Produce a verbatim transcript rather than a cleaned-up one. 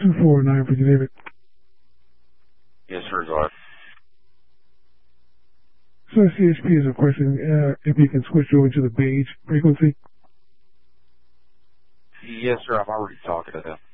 two four nine for you, David. Yes, sir, go ahead. So C H P is requesting uh, if you can switch over to the beige frequency. Yes, sir, I'm already talking to them.